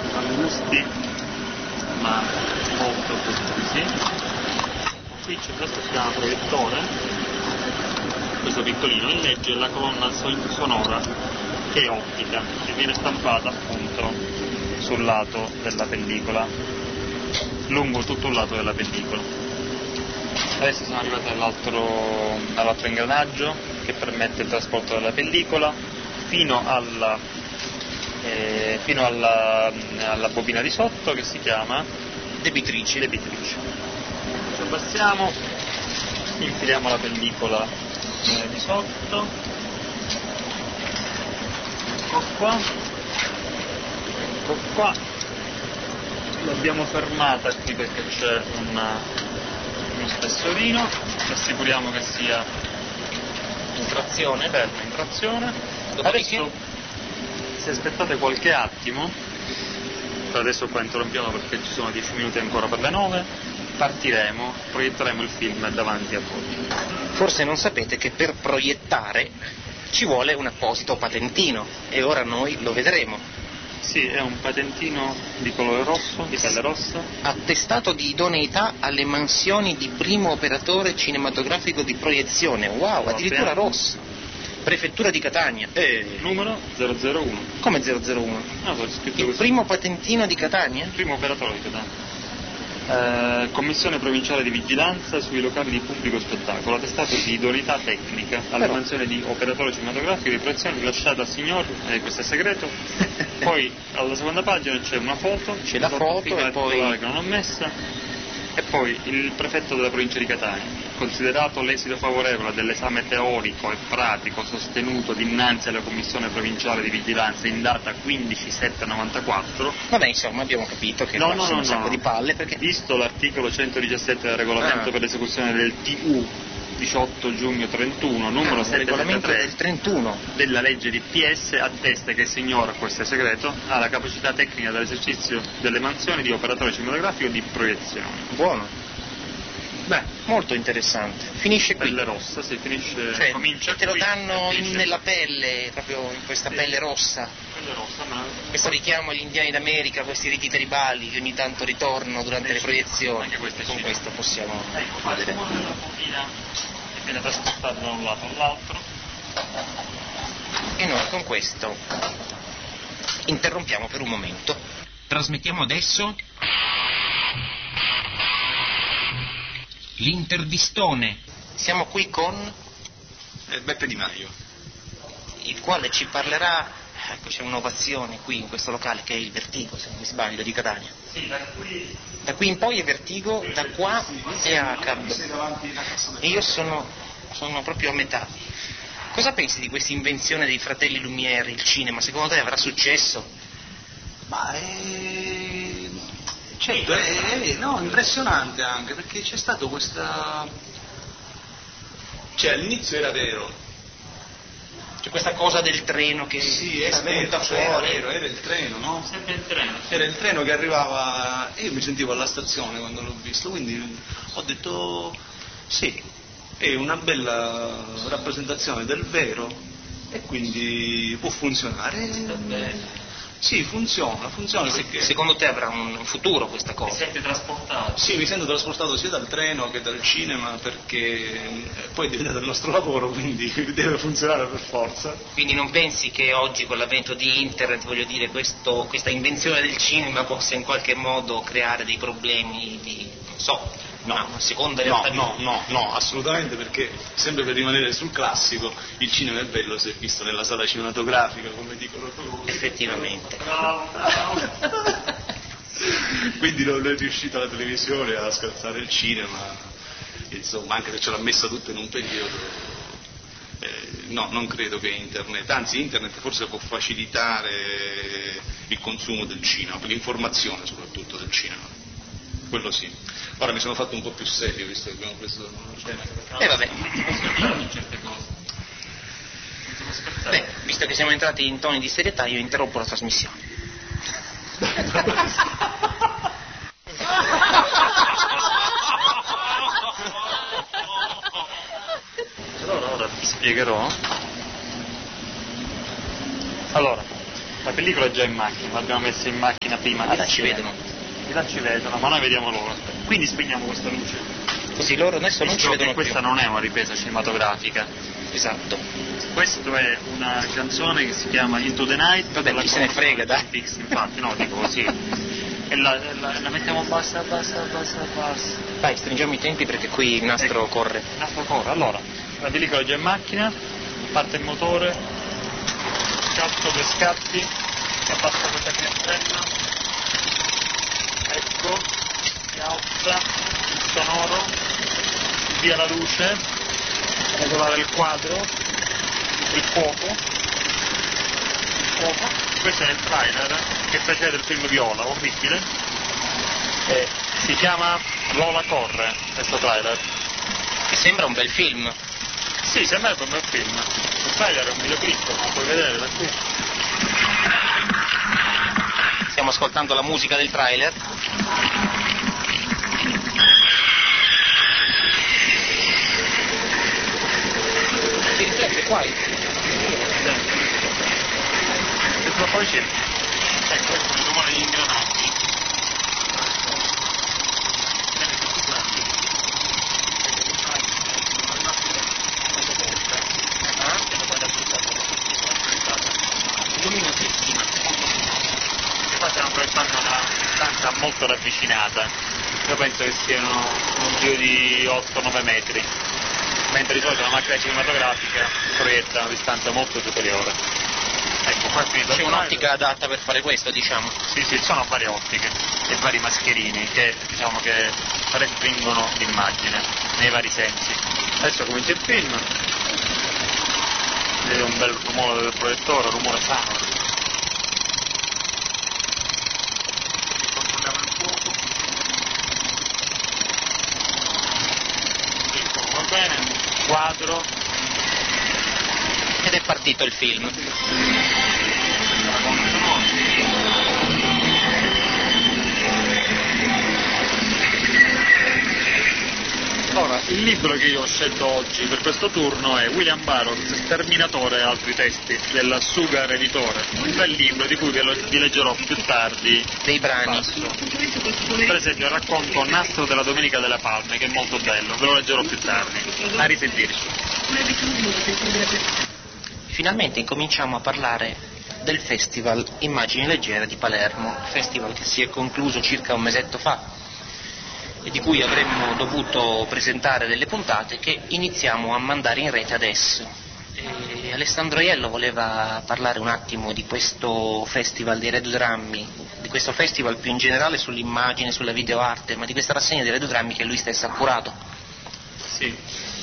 angusti ma molto precisi. Qui c'è questo si chiama proiettore, questo piccolino, e legge la colonna sonora che è ottica, che viene stampata appunto sul lato della pellicola, lungo tutto il lato della pellicola. Adesso siamo arrivati all'altro ingranaggio che permette il trasporto della pellicola fino alla bobina di sotto, che si chiama debitrice. Ci abbassiamo, infiliamo la pellicola di sotto, ecco qua, l'abbiamo fermata qui perché c'è uno spessorino, ci assicuriamo che sia in trazione, ferma in trazione. Adesso, se aspettate qualche attimo, adesso qua interrompiamo perché ci sono 10 minuti ancora per le 9, partiremo, proietteremo il film davanti a voi. Forse non sapete che per proiettare ci vuole un apposito patentino, e ora noi lo vedremo. Sì, è un patentino di colore rosso, di pelle rossa. Attestato di idoneità alle mansioni di primo operatore cinematografico di proiezione. Wow, addirittura rosso. Prefettura di Catania. Numero 001. Come 001? Ah, c'è scritto Il così. primo patentino di Catania? Primo operatore di Catania. Commissione provinciale di vigilanza sui locali di pubblico spettacolo, attestato di idoneità tecnica alla mansione di operatore cinematografico di proiezione rilasciato al signor, questo è segreto. Poi alla seconda pagina c'è una foto, c'è la foto e poi che non ho messa, e poi il prefetto della provincia di Catania, considerato l'esito favorevole dell'esame teorico e pratico sostenuto dinanzi alla commissione provinciale di vigilanza in data 15/7/94. Vabbè, insomma, abbiamo capito che sono un sacco di palle, perché visto l'articolo 117 del regolamento per l'esecuzione del TU 18 giugno 31, numero 773 del 31 della legge di PS, attesta che il signor, questo è segreto, ha la capacità tecnica dell'esercizio delle mansioni di operatore cinematografico di proiezione. Buono. Beh, molto interessante. Finisce qui. Pelle rossa, si finisce, cioè, comincia te lo qui, danno nella pelle, proprio in questa pelle rossa. Pelle rossa, ma questo richiamo agli indiani d'America, questi riti tribali che ogni tanto ritornano durante le proiezioni. Anche questo è con questo possiamo vedere. La bobina che viene trasportata da un lato all'altro. E noi con questo interrompiamo per un momento. Trasmettiamo adesso l'Intervistone. Siamo qui con Beppe Di Maio, il quale ci parlerà. Ecco, c'è un'ovazione qui in questo locale che è il Vertigo, se non mi sbaglio, di Catania. Sì, da qui in poi è Vertigo, da qua è ACAB. E io sono proprio a metà. Cosa pensi di questa invenzione dei fratelli Lumière, il cinema? Secondo te avrà successo? Ma certo, no, impressionante anche, perché c'è stato questa... Cioè all'inizio era vero. C'è questa cosa del treno che era venuta fuori. Era il treno, no? Sempre il treno. Era il treno che arrivava, io mi sentivo alla stazione quando l'ho visto, quindi ho detto sì, è una bella rappresentazione del vero e quindi può funzionare. Sì, funziona perché... Secondo te avrà un futuro questa cosa? Ti senti trasportato? Sì, mi sento trasportato sia dal treno che dal cinema, perché poi è diventato il nostro lavoro, quindi deve funzionare per forza. Quindi non pensi che oggi con l'avvento di internet, voglio dire, questa invenzione del cinema possa in qualche modo creare dei problemi di, non so, una seconda realtà? No, assolutamente, perché sempre per rimanere sul classico, il cinema è bello se visto nella sala cinematografica, come dicono tutti. Effettivamente. Quindi non è riuscito la televisione a scalzare il cinema, insomma, anche se ce l'ha messa tutta in un periodo. No, non credo che internet, anzi internet forse può facilitare il consumo del cinema, l'informazione soprattutto del cinema, quello sì. Ora mi sono fatto un po' più serio visto che abbiamo preso vabbè. Beh, visto che siamo entrati in toni di serietà, io interrompo la trasmissione. Allora vi spiegherò. Allora, La pellicola è già in macchina, l'abbiamo messa in macchina prima. Là ci vedono. Là ci vedono, ma noi vediamo loro. Quindi spegniamo questa luce. Così loro adesso non ci Visto che vedono questa più. non è una ripresa cinematografica. Esatto. Questo è una canzone che si chiama Into the Night. Vabbè, chi se ne frega, dai. Fix, infatti, no, dico così. E la mettiamo bassa. Dai, stringiamo i tempi perché qui il nastro corre. Il nastro corre. Allora, la pellicola è già in macchina, parte il motore, scatto 2 scatti, si abbassa questa finestrella, ecco, si alza il sonoro, via la luce, regolare il quadro, il fuoco. Questo è il trailer che precede il film Viola, orribile, si chiama Lola corre, questo trailer. Che sembra un bel film. Sì, sembra un bel film. Il trailer è un videoclip, ma lo puoi vedere da qui. Stiamo ascoltando la musica del trailer. Si riflette qua. E troppo vicino. Ecco, questo è il rumore degli ingranaggi. Luminosissima. E qua stiamo proiettando una distanza molto ravvicinata. Io penso che siano un giro di 8-9 metri. Mentre di solito la macchina cinematografica proietta una distanza molto superiore. Ecco, qua è finito. C'è un'ottica adatta per fare questo, diciamo. Sì, sono varie ottiche e vari mascherini che diciamo che restringono l'immagine nei vari sensi. Adesso comincia il film, vede un bel rumore del proiettore, un rumore sano. Controlliamo il fuoco. Il fuoco va bene, quadro. Ed è partito il film. Ora, il libro che io ho scelto oggi per questo turno è William Burroughs, Sterminatore e altri testi, della Sugar Editore. Un bel libro di cui vi leggerò più tardi Dei brani. per esempio il racconto Nastro della Domenica delle Palme, che è molto bello, ve lo leggerò più tardi. A risentirci. Finalmente incominciamo a parlare del Festival Immagini Leggere di Palermo, festival che si è concluso circa un mesetto fa e di cui avremmo dovuto presentare delle puntate che iniziamo a mandare in rete adesso. E Alessandro Iello voleva parlare un attimo di questo festival dei radiodrammi, di questo festival più in generale sull'immagine, sulla videoarte, ma di questa rassegna dei radiodrammi che lui stesso ha curato. Sì,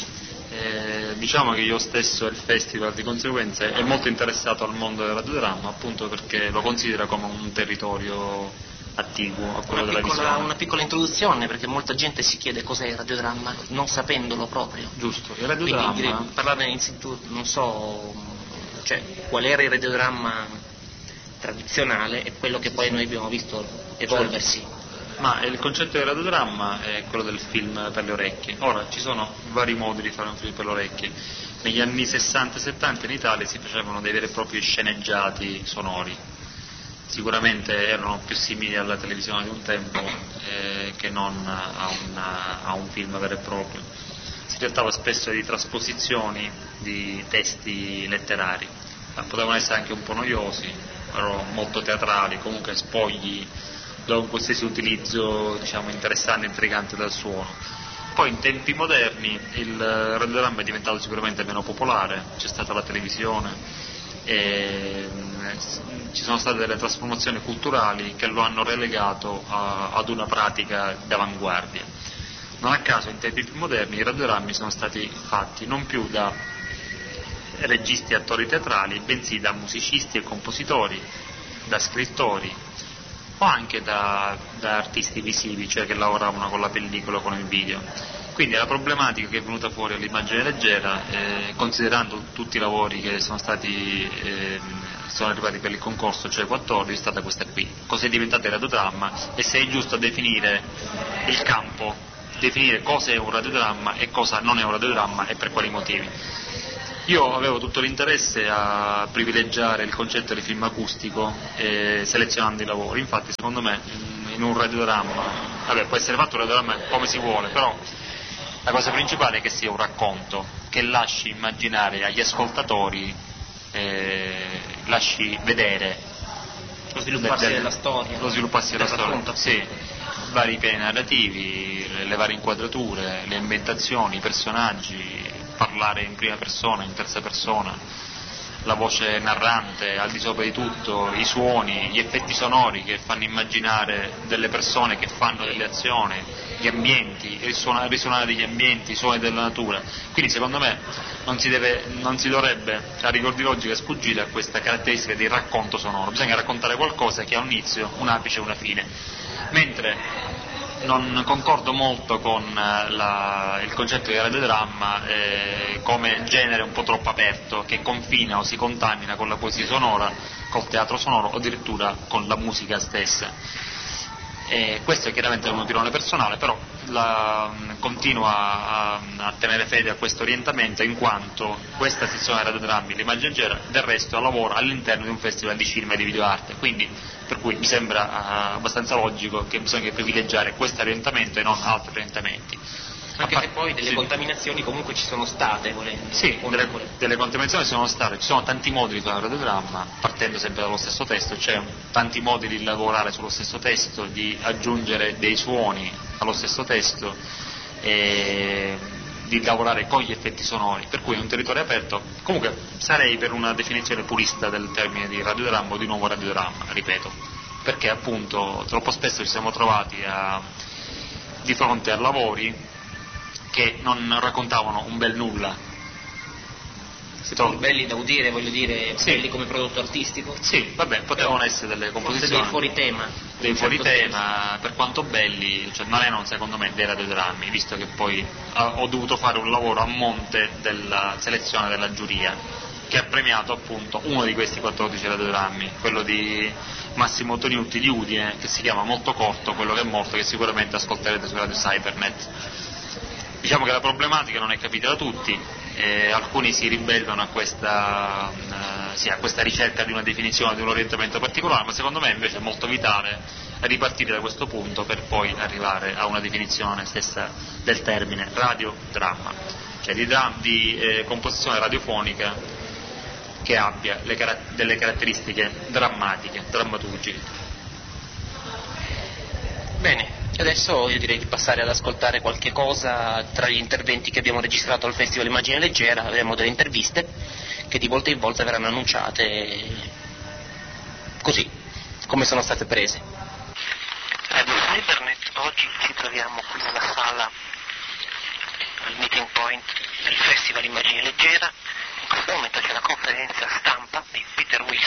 diciamo che io stesso e il festival di conseguenza è molto interessato al mondo del radiodramma, appunto perché lo considera come un territorio attiguo a quello della visione. Una piccola introduzione, perché molta gente si chiede cos'è il radiodramma, non sapendolo proprio. Giusto, il radiodramma... Quindi parlarne innanzitutto, non so, cioè, qual era il radiodramma tradizionale e quello che poi noi abbiamo visto evolversi. Ma il concetto del radiodramma è quello del film per le orecchie. Ora, ci sono vari modi di fare un film per le orecchie. Negli anni 60 e 70 in Italia si facevano dei veri e propri sceneggiati sonori. Sicuramente erano più simili alla televisione di un tempo che non a un film vero e proprio. Si trattava spesso di trasposizioni di testi letterari, potevano essere anche un po' noiosi, erano molto teatrali, comunque spogli da un qualsiasi utilizzo, diciamo, interessante e intrigante del suono. Poi in tempi moderni il radiodramma è diventato sicuramente meno popolare, c'è stata la televisione e ci sono state delle trasformazioni culturali che lo hanno relegato ad una pratica d'avanguardia. Non a caso in tempi più moderni i radiodrammi sono stati fatti non più da registi e attori teatrali, bensì da musicisti e compositori, da scrittori o anche da artisti visivi, cioè che lavoravano con la pellicola o con il video. Quindi la problematica che è venuta fuori all'immagine leggera, considerando tutti i lavori che sono arrivati per il concorso, cioè 14, è stata questa qui. Cosa è diventato il radiodramma e se è giusto definire il campo, definire cosa è un radiodramma e cosa non è un radiodramma e per quali motivi. Io avevo tutto l'interesse a privilegiare il concetto di film acustico selezionando i lavori, infatti secondo me in un radiodramma, può essere fatto un radiodramma come si vuole, però la cosa principale è che sia un racconto, che lasci immaginare agli ascoltatori, lasci vedere lo svilupparsi della storia, sì, vari piani narrativi, le varie inquadrature, le ambientazioni, i personaggi, parlare in prima persona, in terza persona, la voce narrante, al di sopra di tutto, i suoni, gli effetti sonori che fanno immaginare delle persone che fanno delle azioni, gli ambienti, il risuonare degli ambienti, i suoni della natura. Quindi secondo me non si dovrebbe, a rigor di logica, sfuggire a questa caratteristica di racconto sonoro. Bisogna raccontare qualcosa che ha un inizio, un apice e una fine. Mentre non concordo molto con il concetto di radiodramma come genere un po' troppo aperto, che confina o si contamina con la poesia sonora, col teatro sonoro o addirittura con la musica stessa. Questo è chiaramente un opinione personale, però continuo a tenere fede a questo orientamento, in quanto questa sezione radiodrammi, l'Immagine Leggera, del resto lavora all'interno di un festival di cinema e di videoarte, quindi per cui mi sembra abbastanza logico che bisogna privilegiare questo orientamento e non altri orientamenti. Anche se poi delle contaminazioni comunque ci sono state, volendo. Sì, delle contaminazioni ci sono state, ci sono tanti modi di fare un radiodramma, partendo sempre dallo stesso testo, c'è tanti modi di lavorare sullo stesso testo, di aggiungere dei suoni allo stesso testo, e di lavorare con gli effetti sonori, per cui è un territorio aperto. Comunque sarei per una definizione purista del termine di radiodramma o di nuovo radiodramma, ripeto, perché appunto troppo spesso ci siamo trovati di fronte a lavori che non raccontavano un bel nulla. Belli da udire, voglio dire, sì. Belli come prodotto artistico? Sì, vabbè, potevano essere delle composizioni. Dei fuori tema. Dei fuori tema, per quanto belli, cioè non erano secondo me dei radiodrammi, visto che poi ho dovuto fare un lavoro a monte della selezione della giuria, che ha premiato appunto uno di questi 14 radiodrammi, quello di Massimo Toniutti di Udine, che si chiama Molto Corto, quello che è morto, che sicuramente ascolterete su Radio Cybernet. Diciamo che la problematica non è capita da tutti, alcuni si ribellano a questa ricerca di una definizione, di un orientamento particolare, ma secondo me invece è molto vitale ripartire da questo punto per poi arrivare a una definizione stessa del termine radiodramma, cioè di composizione radiofonica che abbia delle caratteristiche drammatiche, drammaturgiche. Bene. Adesso io direi di passare ad ascoltare qualche cosa tra gli interventi che abbiamo registrato al Festival Immagine Leggera. Avremo delle interviste che di volta in volta verranno annunciate così, come sono state prese. Radio Cybernet, oggi ci troviamo qui nella sala, al meeting point del Festival Immagine Leggera. In questo momento c'è la conferenza stampa di Peter Williams,